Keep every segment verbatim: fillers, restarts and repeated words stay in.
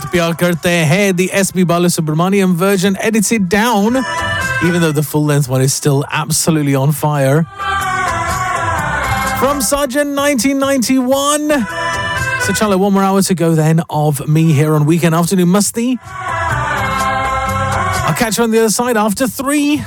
प्यार करते हैं, the S B Balasubramaniam version edited down, even though the full length one is still absolutely on fire. From Sergeant nineteen ninety-one. So Charlie, one more hour to go then of me here on Weekend Afternoon Musti. I'll catch you on the other side after three.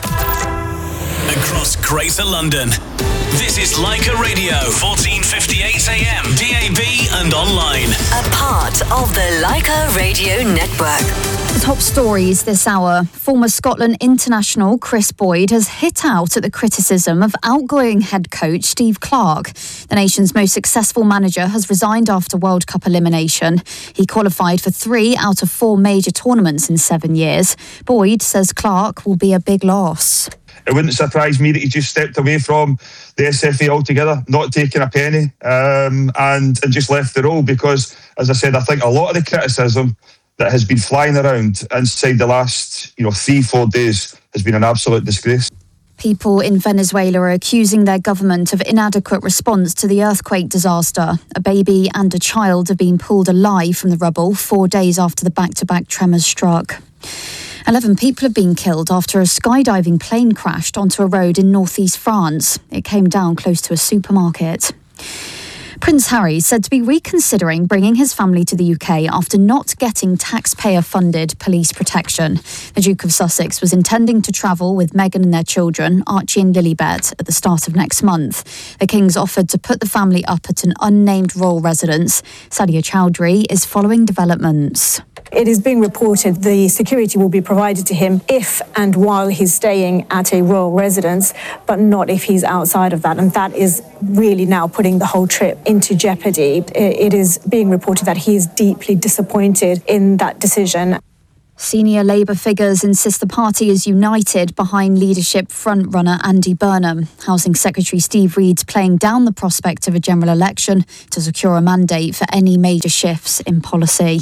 Across Greater London, this is Leica Radio, fourteen fifty-eight A M, D A B and online. A part of the Leica Radio Network. The top stories this hour. Former Scotland international Chris Boyd has hit out at the criticism of outgoing head coach Steve Clarke. The nation's most successful manager has resigned after World Cup elimination. He qualified for three out of four major tournaments in seven years. Boyd says Clarke will be a big loss. It wouldn't surprise me that he just stepped away from the S F A altogether, not taking a penny, um, and, and just left the role because, as I said, I think a lot of the criticism that has been flying around inside the last, you know, three, four days has been an absolute disgrace. People in Venezuela are accusing their government of inadequate response to the earthquake disaster. A baby and a child have been pulled alive from the rubble four days after the back-to-back tremors struck. Eleven people have been killed after a skydiving plane crashed onto a road in northeast France. It came down close to a supermarket. Prince Harry said to be reconsidering bringing his family to the U K after not getting taxpayer-funded police protection. The Duke of Sussex was intending to travel with Meghan and their children, Archie and Lilibet, at the start of next month. The Kings offered to put the family up at an unnamed royal residence. Sadia Chowdhury is following developments. It is being reported the security will be provided to him if and while he's staying at a royal residence, but not if he's outside of that. And that is really now putting the whole trip into jeopardy. It is being reported that he is deeply disappointed in that decision. Senior Labour figures insist the party is united behind leadership frontrunner Andy Burnham. Housing Secretary Steve Reid's playing down the prospect of a general election to secure a mandate for any major shifts in policy.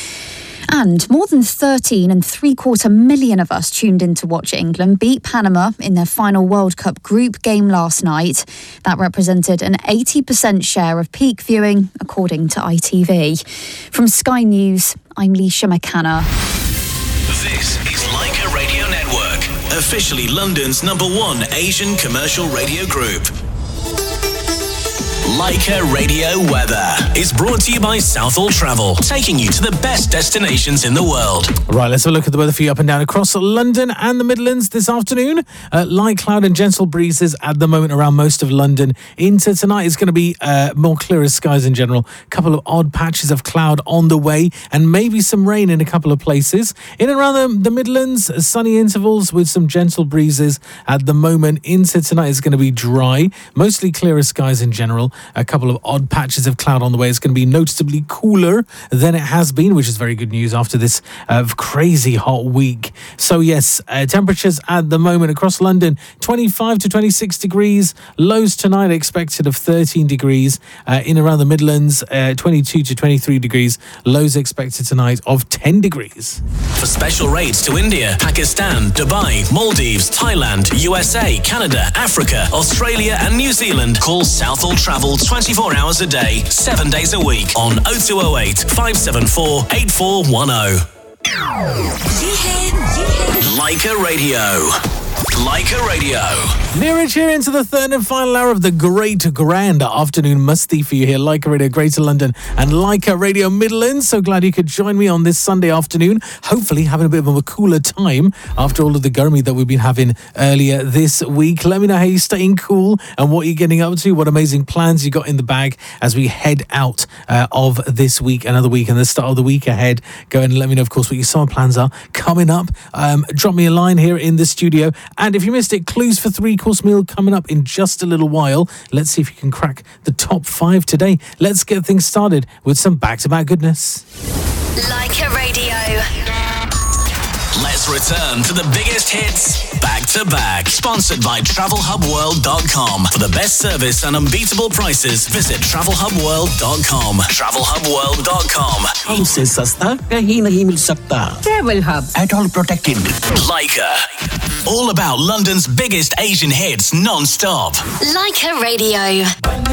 And more than thirteen and three-quarter million of us tuned in to watch England beat Panama in their final World Cup group game last night. That represented an eighty percent share of peak viewing, according to I T V. From Sky News, I'm Leisha McCanna. This is Leica Radio Network, officially London's number one Asian commercial radio group. Leica Radio Weather is brought to you by Southall Travel, taking you to the best destinations in the world. Right, let's have a look at the weather for you up and down across London and the Midlands this afternoon. Uh, light cloud and gentle breezes at the moment around most of London. Into tonight is going to be uh, more clearer skies in general. A couple of odd patches of cloud on the way and maybe some rain in a couple of places. In and around the, the Midlands, sunny intervals with some gentle breezes at the moment. Into tonight is going to be dry, mostly clearer skies in general. A couple of odd patches of cloud on the way. It's going to be noticeably cooler than it has been, which is very good news after this uh, crazy hot week. So yes, uh, temperatures at the moment across London, twenty-five to twenty-six degrees. Lows tonight expected of thirteen degrees. Uh, in around the Midlands, uh, twenty-two to twenty-three degrees. Lows expected tonight of ten degrees. For special rates to India, Pakistan, Dubai, Maldives, Thailand, U S A, Canada, Africa, Australia and New Zealand, call Southall Travel twenty-four hours a day, seven days a week on oh two oh eight, five seven four, eight four one oh. Leica Radio. Leica Radio. Neeraj here into the third and final hour of the great, grand afternoon musty for you here. Leica Radio Greater London and Leica Radio Midlands. So glad you could join me on this Sunday afternoon. Hopefully having a bit of a cooler time after all of the gurmy that we've been having earlier this week. Let me know how you're staying cool and what you're getting up to, what amazing plans you got in the bag as we head out uh, of this week, another week, and the start of the week ahead. Go and let me know, of course, what your summer plans are coming up. Um, drop me a line here in the studio. And if you missed it, clues for three-course meal coming up in just a little while. Let's see if you can crack the top five today. Let's get things started with some back-to-back goodness. Leica Radio. Let's return to the biggest hits back to back. Sponsored by travel hub world dot com. For the best service and unbeatable prices, visit travel hub world dot com. travel hub world dot com. हमसे सस्ता कहीं नहीं मिल सकता. Travel Hub. At all protected. Leica. All about London's biggest Asian hits non-stop. Leica Radio.